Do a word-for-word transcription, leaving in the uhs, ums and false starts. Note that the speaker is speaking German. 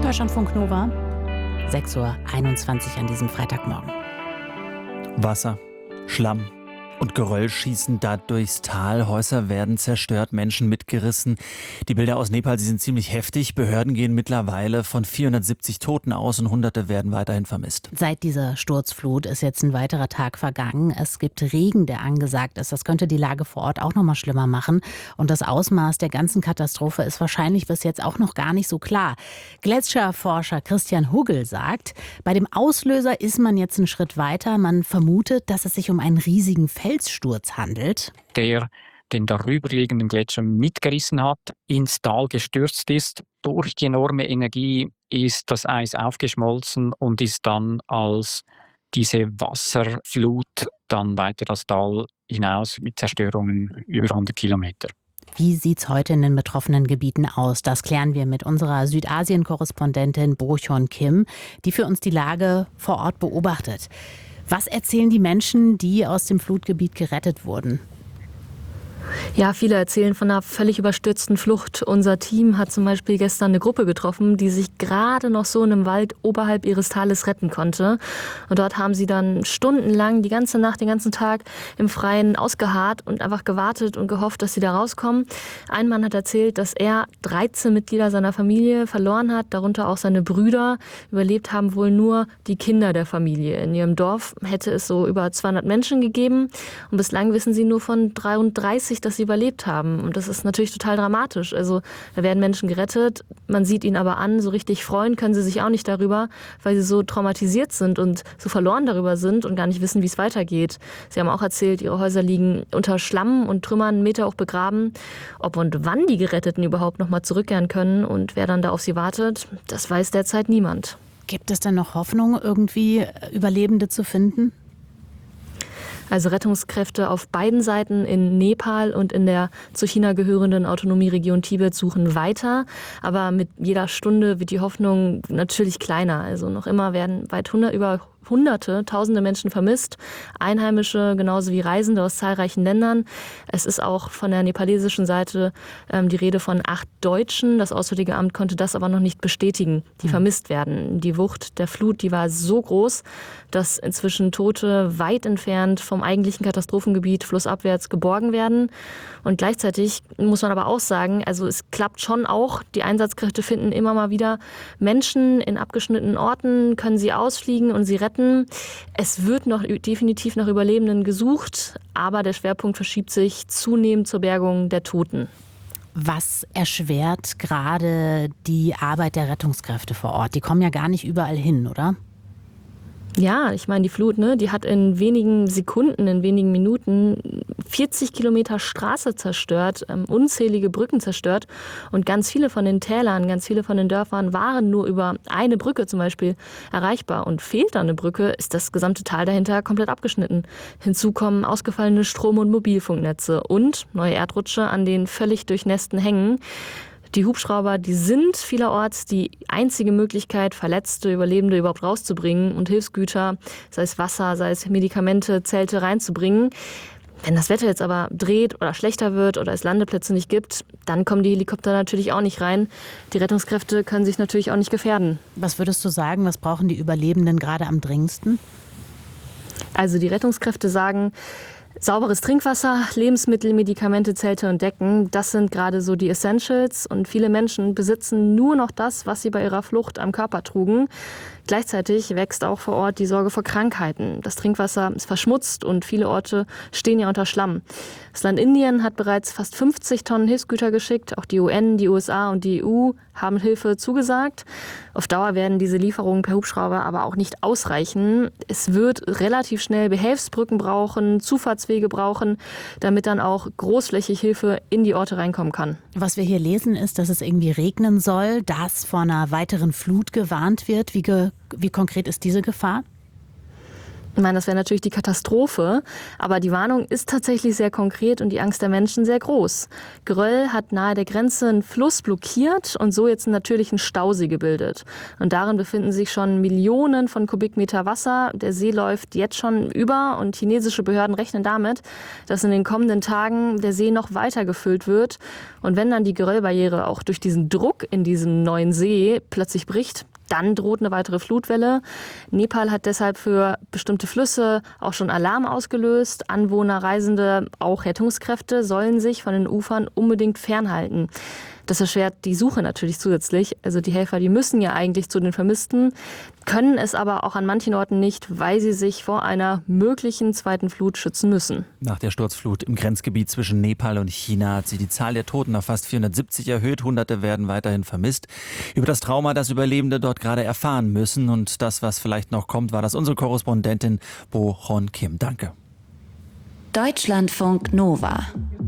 Deutschlandfunk Nova, sechs Uhr einundzwanzig an diesem Freitagmorgen. Wasser, Schlamm und Geröll schießen da durchs Tal. Häuser werden zerstört, Menschen mitgerissen. Die Bilder aus Nepal, sie sind ziemlich heftig. Behörden gehen mittlerweile von vierhundertsiebzig Toten aus und Hunderte werden weiterhin vermisst. Seit dieser Sturzflut ist jetzt ein weiterer Tag vergangen. Es gibt Regen, der angesagt ist. Das könnte die Lage vor Ort auch noch mal schlimmer machen. Und das Ausmaß der ganzen Katastrophe ist wahrscheinlich bis jetzt auch noch gar nicht so klar. Gletscherforscher Christian Huggel sagt, bei dem Auslöser ist man jetzt einen Schritt weiter. Man vermutet, dass es sich um einen riesigen Felssturz handelt. Der den darüberliegenden Gletscher mitgerissen hat, ins Tal gestürzt ist. Durch die enorme Energie ist das Eis aufgeschmolzen und ist dann als diese Wasserflut dann weiter das Tal hinaus mit Zerstörungen über hundert Kilometer. Wie sieht's heute in den betroffenen Gebieten aus? Das klären wir mit unserer Südasien-Korrespondentin Bo-Hyun Kim, die für uns die Lage vor Ort beobachtet. Was erzählen die Menschen, die aus dem Flutgebiet gerettet wurden? Ja, viele erzählen von einer völlig überstürzten Flucht. Unser Team hat zum Beispiel gestern eine Gruppe getroffen, die sich gerade noch so in einem Wald oberhalb ihres Tales retten konnte. Und dort haben sie dann stundenlang, die ganze Nacht, den ganzen Tag im Freien ausgeharrt und einfach gewartet und gehofft, dass sie da rauskommen. Ein Mann hat erzählt, dass er dreizehn Mitglieder seiner Familie verloren hat, darunter auch seine Brüder. Überlebt haben wohl nur die Kinder der Familie. In ihrem Dorf hätte es so über zweihundert Menschen gegeben. Und bislang wissen sie nur von dreiunddreißig, dass sie überlebt haben. Und das ist natürlich total dramatisch. Also da werden Menschen gerettet, man sieht ihnen aber an, so richtig freuen können sie sich auch nicht darüber, weil sie so traumatisiert sind und so verloren darüber sind und gar nicht wissen, wie es weitergeht. Sie haben auch erzählt, ihre Häuser liegen unter Schlamm und Trümmern, einen Meter hoch begraben. Ob und wann die Geretteten überhaupt noch mal zurückkehren können und wer dann da auf sie wartet, das weiß derzeit niemand. Gibt es denn noch Hoffnung, irgendwie Überlebende zu finden? Also Rettungskräfte auf beiden Seiten in Nepal und in der zu China gehörenden Autonomieregion Tibet suchen weiter. Aber mit jeder Stunde wird die Hoffnung natürlich kleiner. Also noch immer werden weit hundert, über Hunderte, tausende Menschen vermisst, Einheimische genauso wie Reisende aus zahlreichen Ländern. Es ist auch von der nepalesischen Seite ähm, die Rede von acht Deutschen. Das Auswärtige Amt konnte das aber noch nicht bestätigen, die mhm. vermisst werden. Die Wucht der Flut, die war so groß, dass inzwischen Tote weit entfernt vom eigentlichen Katastrophengebiet flussabwärts geborgen werden. Und gleichzeitig muss man aber auch sagen, also es klappt schon auch. Die Einsatzkräfte finden immer mal wieder Menschen in abgeschnittenen Orten, können sie ausfliegen und sie retten. Es wird noch definitiv nach Überlebenden gesucht, aber der Schwerpunkt verschiebt sich zunehmend zur Bergung der Toten. Was erschwert gerade die Arbeit der Rettungskräfte vor Ort? Die kommen ja gar nicht überall hin, oder? Ja, ich meine, die Flut, ne, die hat in wenigen Sekunden, in wenigen Minuten vierzig Kilometer Straße zerstört, ähm, unzählige Brücken zerstört und ganz viele von den Tälern, ganz viele von den Dörfern waren nur über eine Brücke zum Beispiel erreichbar. Und fehlt da eine Brücke, ist das gesamte Tal dahinter komplett abgeschnitten. Hinzu kommen ausgefallene Strom- und Mobilfunknetze und neue Erdrutsche an den völlig durchnässten Hängen. Die Hubschrauber, die sind vielerorts die einzige Möglichkeit, Verletzte, Überlebende überhaupt rauszubringen und Hilfsgüter, sei es Wasser, sei es Medikamente, Zelte reinzubringen. Wenn das Wetter jetzt aber dreht oder schlechter wird oder es Landeplätze nicht gibt, dann kommen die Helikopter natürlich auch nicht rein. Die Rettungskräfte können sich natürlich auch nicht gefährden. Was würdest du sagen, was brauchen die Überlebenden gerade am dringendsten? Also die Rettungskräfte sagen, sauberes Trinkwasser, Lebensmittel, Medikamente, Zelte und Decken, das sind gerade so die Essentials. Und viele Menschen besitzen nur noch das, was sie bei ihrer Flucht am Körper trugen. Gleichzeitig wächst auch vor Ort die Sorge vor Krankheiten. Das Trinkwasser ist verschmutzt und viele Orte stehen ja unter Schlamm. Das Land Indien hat bereits fast fünfzig Tonnen Hilfsgüter geschickt. Auch die U N, die U S A und die E U haben Hilfe zugesagt. Auf Dauer werden diese Lieferungen per Hubschrauber aber auch nicht ausreichen. Es wird relativ schnell Behelfsbrücken brauchen, Zufahrtswege brauchen, damit dann auch großflächig Hilfe in die Orte reinkommen kann. Was wir hier lesen, ist, dass es irgendwie regnen soll, dass vor einer weiteren Flut gewarnt wird. Wie, ge- wie konkret ist diese Gefahr? Ich meine, das wäre natürlich die Katastrophe, aber die Warnung ist tatsächlich sehr konkret und die Angst der Menschen sehr groß. Geröll hat nahe der Grenze einen Fluss blockiert und so jetzt einen natürlichen Stausee gebildet. Und darin befinden sich schon Millionen von Kubikmeter Wasser. Der See läuft jetzt schon über und chinesische Behörden rechnen damit, dass in den kommenden Tagen der See noch weiter gefüllt wird. Und wenn dann die Geröllbarriere auch durch diesen Druck in diesem neuen See plötzlich bricht, dann droht eine weitere Flutwelle. Nepal hat deshalb für bestimmte Flüsse auch schon Alarm ausgelöst. Anwohner, Reisende, auch Rettungskräfte sollen sich von den Ufern unbedingt fernhalten. Das erschwert die Suche natürlich zusätzlich. Also die Helfer, die müssen ja eigentlich zu den Vermissten, können es aber auch an manchen Orten nicht, weil sie sich vor einer möglichen zweiten Flut schützen müssen. Nach der Sturzflut im Grenzgebiet zwischen Nepal und China hat sich die Zahl der Toten auf fast vierhundertsiebzig erhöht. Hunderte werden weiterhin vermisst. Über das Trauma, das Überlebende dort gerade erfahren müssen und das, was vielleicht noch kommt, war das unsere Korrespondentin Bo Hon Kim. Danke. Deutschlandfunk Nova